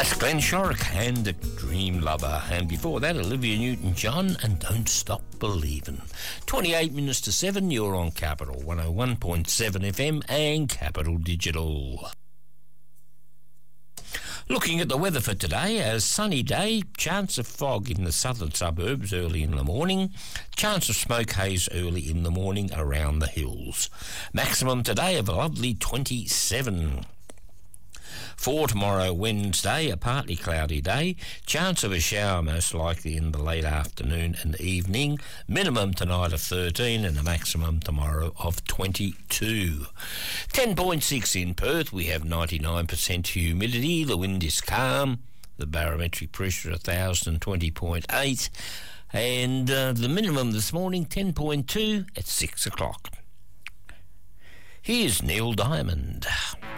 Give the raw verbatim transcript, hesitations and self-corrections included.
That's Glenn Shorrock and The Dream Lover. And before that, Olivia Newton-John and Don't Stop Believin'. twenty-eight minutes to seven, you're on Capital one oh one point seven F M and Capital Digital. Looking at the weather for today, a sunny day, chance of fog in the southern suburbs early in the morning, chance of smoke haze early in the morning around the hills. Maximum today of a lovely twenty-seven. For tomorrow, Wednesday, a partly cloudy day, chance of a shower most likely in the late afternoon and evening, minimum tonight of thirteen and a maximum tomorrow of twenty-two. ten point six in Perth, we have ninety-nine percent humidity, the wind is calm, the barometric pressure one thousand twenty point eight, and uh, the minimum this morning ten point two at six o'clock. Here's Neil Diamond.